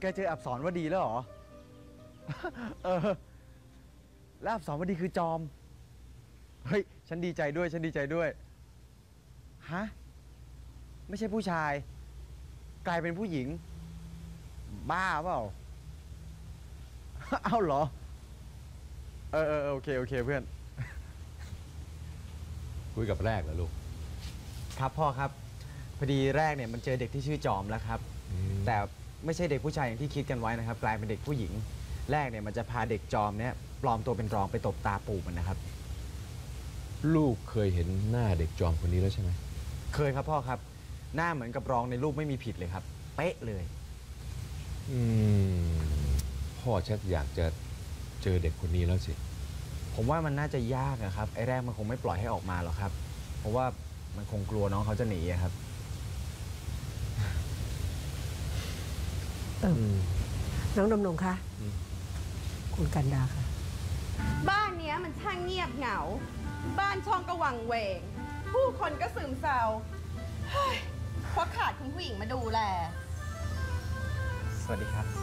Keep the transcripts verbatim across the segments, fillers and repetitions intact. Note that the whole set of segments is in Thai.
แกเจออับสรวดีแล้วเหรอ เออ แล้วอับสรวดีคือจอม เฮ้ย ฉันดีใจด้วย ฉันดีใจด้วย ฮะ ไม่ใช่ผู้ชาย กลายเป็นผู้หญิง บ้าเปล่า เอ้าเหรอ เออเออโอเค โอเคเพื่อนคุยกับแรกเหรอลูกครับพ่อครับ พอดีแรกเนี่ยมันเจอเด็กที่ชื่อจอมแล้วครับ แต่ไม่ใช่เด็กผู้ชายอย่างที่คิดกันไว้นะครับ กลายเป็นเด็กผู้หญิง แรกเนี่ยมันจะพาเด็กจอมเนี่ยปลอมตัวเป็นรองไปตบตาปู่มันนะครับลูกเคยเห็นหน้าเด็กจอมคนนี้แล้วใช่ไหมเคยครับพ่อครับ หน้าเหมือนกับรองในรูปไม่มีผิดเลยครับ เป๊ะเลยอืมพ่อชักอยากจะเจอเด็กคนนี้แล้วสิผมว่ามันน่าจะยากนะครับ ไอ้แรกมันคงไม่ปล่อยให้ออกมาหรอกครับ เพราะว่ามันคงกลัวน้องเขาจะหนีอะครับเออน้องดำรงคะอืมคุณกันดาค่ะบ้านเนี้ยมันช่างเงียบเหงา บ้านช่องก็วังเวง ผู้คนก็ซึมเศร้าเฮ้ยเพราะขาดคุณผู้หญิงมาดูแลสวัสดีครับ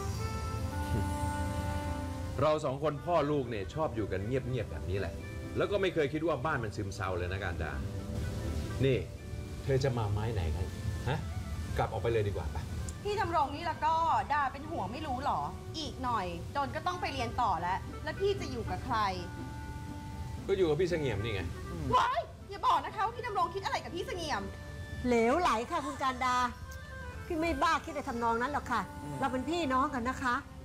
เราสองคนพ่อลูกเนี่ยชอบอยู่กันเงียบๆแบบนี้แหละ แล้วก็ไม่เคยคิดว่าบ้านมันซึมเศร้าเลยนะการดา นี่ เธอจะมาไม้ไหนกันฮะ กลับออกไปเลยดีกว่าปะพี่ดำรงนี่แล้วก็ดาเป็นห่วงไม่รู้หรอ อีกหน่อยโดนก็ต้องไปเรียนต่อแล้ว แล้วพี่จะอยู่กับใครก็อยู่กับพี่เสงี่ยมนี่ไงว้ายอย่าบอกนะคะว่าพี่ดำรงคิดอะไรกับพี่เสงี่ยมเหลวไหลค่ะคุณการดา พี่ไม่บ้าคิดในทำนองนั้นหรอกค่ะ เราเป็นพี่น้องกันนะคะ